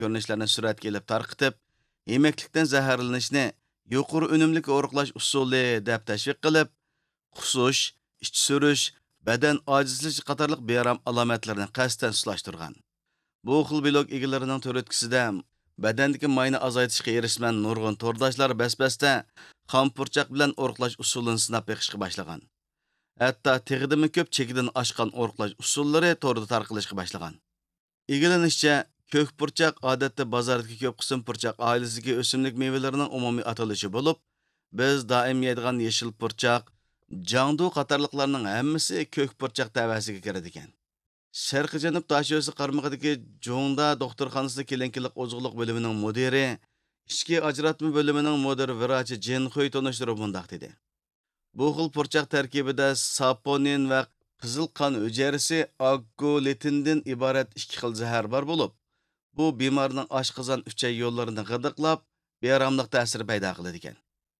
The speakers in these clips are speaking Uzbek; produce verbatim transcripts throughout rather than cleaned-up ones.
ko'rinishlarni suratga ilib tarqitib, yemeklikdan zaharlanishni yuqori unumli o'riqlash usuli deb tashviq qilib, qusish, ich surish, badan ojizlishi qatorliq beram alomatlarini qasddan suslashtirgan. Bu xil blog egalarining to'ritkisida badandagi mayni azaytishga erishman nurg'un to'rdoshlar bas-basda xom purchaq bilan o'riqlash usulini sinab beqishga boshlagan. Hatto teg'idimi ko'p chekidan oshgan o'riqlash usullari to'rda tarqalishga boshlagan. Egilanishicha, ko'k purchaq odatda bozordagi ko'p qism purchaq oilasidagi o'simlik mevalarining umumiy atalishi bo'lib, biz doim yeydigan yeshil purchaq, jangdu qatorliqlarning hammasi ko'k purchaq tavasiga kiradi ekan. Sharqi Janub Toshyosi qarmog'idagi Jongda doktorxonasida kelinkilik ozuqliq bo'limining mudiri, ichki ajratma bo'limining mudir vrachi Jin Xuy tonishtirib bundoq dedi. Bu xil purchaq tarkibida saponin va qizil qon hujayrasi aggolitindan iborat ikki xil zahar bor bo'lib, bu bemorning oshqozon uchay yo'llarini g'idiqlab, beramliq ta'sir paydo qiladi ekan.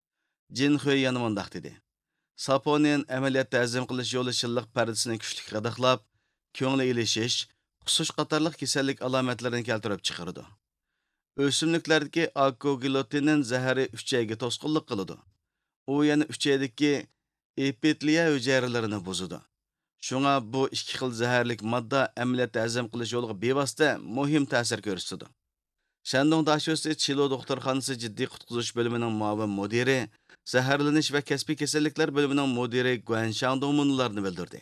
Jin Xuy yana bundoq dedi. Saponin amaliyotda hazm qilish yo'li shilliq pardasini kuchli g'idiqlab, ko'ngli ilishish, qusish qatorliq kasallik alomatlarini keltirib chiqaradi. O'simliklardagi aggogilotinin zahari uchayga to'sqinlik qiladi. U yana uchaydagi epiteliya hujayralarini buzadi. Shunga bu ikki xil zaharlik modda amaliyotda hazm qilish yo'liga bevosita muhim ta'sir ko'rsatadi. Shandong Dashosi Chilo doktorxonasi jiddiy qutqizish bo'limining muavin mudiri, zaharlanish va kasbiy kasalliklar bo'limining mudiri Guan Shangdong munlarni bildirdi.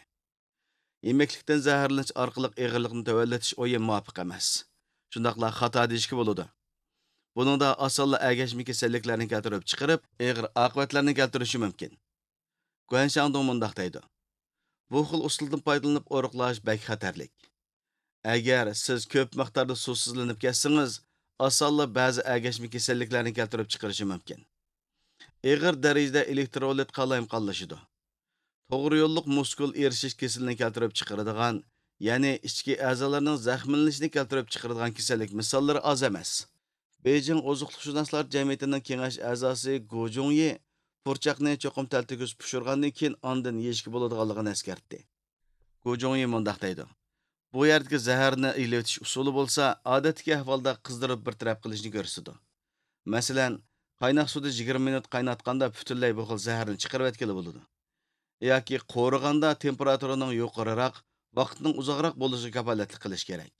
Yemeklikdan zaharlanish orqali og'irlikni tavallatish o'yi muvofiq emas. Shundaqla xato deyishga bo'ladi. Buningda osonla agashma kasalliklarni keltirib chiqarib, og'ir oqibatlarni keltirishi mumkin. Guan Shangdong mundaq deydi. Bu xil usuldan foydalanib o'riqlash bak xatarlik. Agar siz ko'p miqdorda suvsizlanib ketsangiz, osonla ba'zi agashma kasalliklarni keltirib chiqarishi mumkin. Og'ir darajada elektrolit qalayim qallashidi. To'g'ri yo'lliq muskul erishish kasalini keltirib chiqaradigan, ya'ni ichki a'zolarning zaxmlanishini keltirib chiqaradigan kasallik misollari oz emas. Beijing ozuqliqshunoslar jamiyatining kengash a'zosi Gu Zhongyi purchaqni cho'qim taltigus pishirgandan keyin ondan yeyishga bo'ladiganligini eskartdi. Gu Zhongyi mundaq deydi. Bu yerdagi zaharni iletish usuli bo'lsa, odatdagi ahvolda qizdirib bir taraf qilishni ko'rsatadi. Masalan, qaynoq suvda yigirma minut qaynatganda butunlay bu xil zaharni chiqarib etkili bo'ladi. Yoki qo'riganda temperaturaning yuqoriroq, vaqtning uzoqroq bo'lishiga kafolatlik qilish kerak.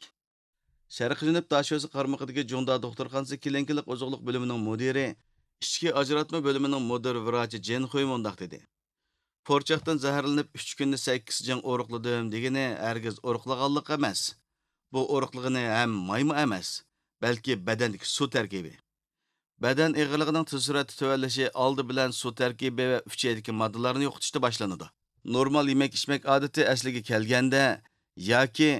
Sharqi Janub Dashosi qarmog'idagi Jongda doktorxonasi kelinkilik ozuqliq bo'limining mudiri, ichki ajratma bo'limining mudir vrachi Jin Xuy mundaq dedi. Purchaqdan zaharlanib uch kunda sakkiz jang o'riqladim degani hargiz o'riqlaganlik emas. Bu o'riqligini ham maymu emas, balki badandagi suv tarkibi. Badan og'irligining tez sur'atda tuvallashi oldi bilan suv tarkibi va uchaydagi moddalarni yo'qotishda boshlanadi. Normal yemek ichmak odati asliga kelganda yoki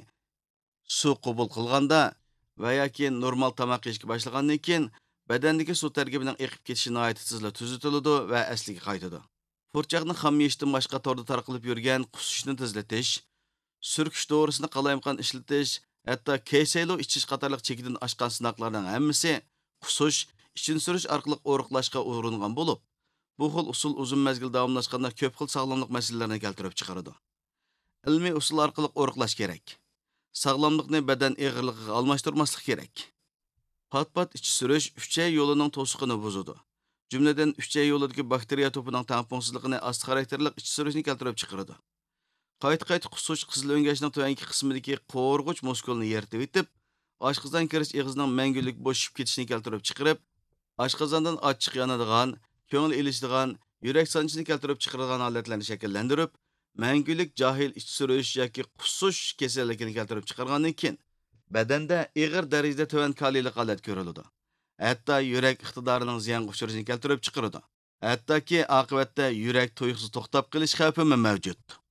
suv qabul qilganda va yoki normal tomoq yeyishga boshlagandan keyin badandagi suv tarkibining eqib ketishi nihoyat tezla tuzatiladi va asliga qaytadi. Purchaqni xam yeyishdan boshqa to'rda tarqalib yurgan qusishni tezlatish, surkish to'g'risini qalayimqon ishlatish, hatto kesaylo ichish qatorliq chekidan oshgan sinoqlarning hammasi qusish, ichin surish orqali o'riqlashga uringan bo'lib, bu xil usul uzun mazgil davomlashganda ko'p xil sog'lomlik masalalarini keltirib chiqaradi. Ilmiy usul orqali o'riqlash kerak. Sog'lomlikni badan og'irligiga almashtirmaslik kerak. Pat-pat ich surish uchay yo'lining to'siqini buzadi. Jumladan uchay yo'lidagi bakteriya to'pining tamponsizligini ast xarakterlik ich surishni keltirib chiqaradi. Qayta-qayta qusish qizil o'ngashning tuvangi qismidagi qo'rg'uch muskulni yeritib etib, oshqozon kirish eg'izining mangulik bo'shib ketishini keltirib chiqarib, oshqozondan ochiq yonadigan, ko'ngil ilishadigan, yurak sanchini keltirib chiqaradigan holatlarni shakllantirib, mangulik jahil ich surish yoki qusish kasalligini keltirib chiqargandan keyin badanda og'ir darajada tuvan kaliylik holat ko'riladi. Hatto yurak iqtidorining ziyonga uchrashini keltirib chiqaradi. Hattoki oqibatda yurak to'yqisiz to'xtab qolish xavfi mavjud.